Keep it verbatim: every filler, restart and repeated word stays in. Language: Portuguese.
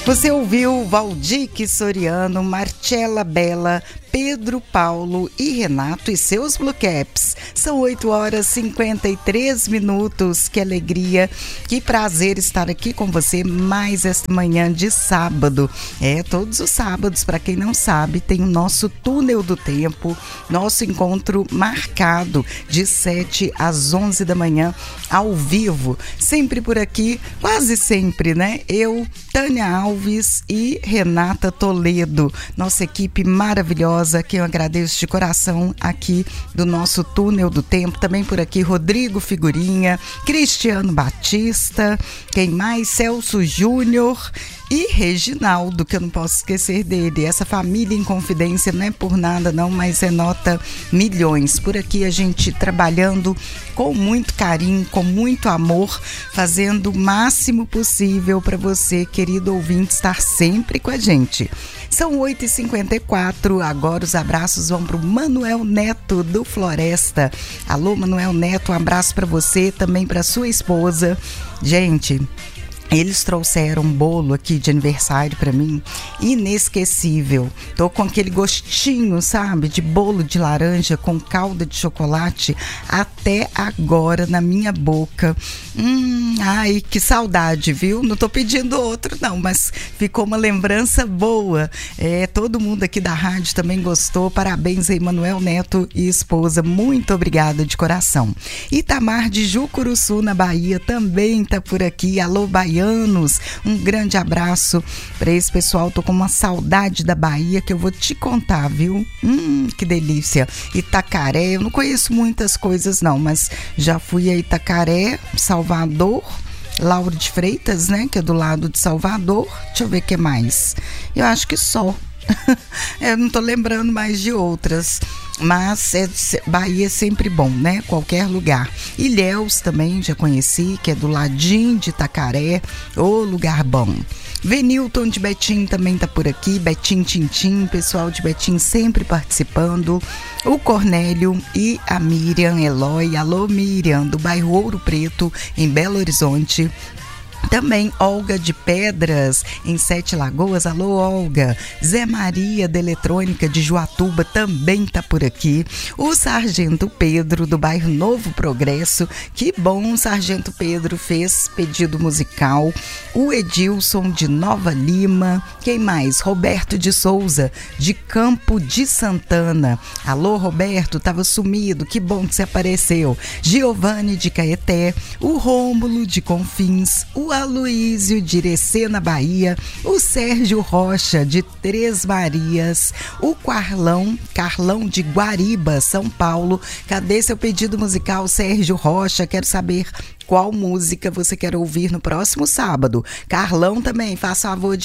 Você ouviu Valdir Soriano, Marcella Bella, Pedro Paulo e Renato e seus Blue Caps. São oito horas e cinquenta e três minutos. Que alegria, que prazer estar aqui com você mais esta manhã de sábado. É, todos os sábados, para quem não sabe, tem o nosso Túnel do Tempo, nosso encontro marcado de sete às onze da manhã, ao vivo. Sempre por aqui, quase sempre, né? Eu, Tânia Alves e Renata Toledo, nossa equipe maravilhosa, que eu agradeço de coração aqui do nosso Túnel do Tempo. Também por aqui Rodrigo Figurinha, Cristiano Batista, quem mais? Celso Júnior e Reginaldo, que eu não posso esquecer dele. Essa família em confidência não é por nada não, mas é nota milhões. Por aqui a gente trabalhando com muito carinho, com muito amor, fazendo o máximo possível para você, querido ouvinte, estar sempre com a gente. São oito e cinquenta e quatro, agora os abraços vão para o Manuel Neto do Floresta. Alô, Manuel Neto, um abraço para você, também para sua esposa. Gente, eles trouxeram um bolo aqui de aniversário para mim, inesquecível. Tô com aquele gostinho, sabe, de bolo de laranja com calda de chocolate até agora na minha boca. Hum, ai, que saudade, viu? Não tô pedindo outro não, mas ficou uma lembrança boa. É, todo mundo aqui da rádio também gostou. Parabéns aí, Manuel Neto e esposa. Muito obrigada de coração. Itamar de Jucuruçu, na Bahia, também tá por aqui. Alô, Bahia. Anos. Um grande abraço para esse pessoal. Tô com uma saudade da Bahia que eu vou te contar, viu? Hum, que delícia. Itacaré, eu não conheço muitas coisas não, mas já fui a Itacaré, Salvador, Lauro de Freitas, né, que é do lado de Salvador. Deixa eu ver o que mais. Eu acho que só. Eu não tô lembrando mais de outras, mas é, Bahia é sempre bom, né? Qualquer lugar. Ilhéus também já conheci, que é do ladinho de Itacaré, ô lugar bom. Venilton de Betim também tá por aqui, Betim Tintim, pessoal de Betim sempre participando. O Cornélio e a Miriam Eloy, alô Miriam, do bairro Ouro Preto, em Belo Horizonte. Também Olga de Pedras, em Sete Lagoas. Alô, Olga. Zé Maria, da Eletrônica de Juatuba, também tá por aqui. O Sargento Pedro, do bairro Novo Progresso. Que bom, Sargento Pedro fez pedido musical. O Edilson, de Nova Lima. Quem mais? Roberto de Souza, de Campo de Santana. Alô, Roberto, tava sumido, que bom que você apareceu. Giovanni, de Caeté. O Rômulo, de Confins. O Aloísio de Irecê, na Bahia, o Sérgio Rocha de Três Marias, o Carlão, Carlão de Guariba, São Paulo. Cadê seu pedido musical, Sérgio Rocha? Quero saber qual música você quer ouvir no próximo sábado. Carlão também, faça favor de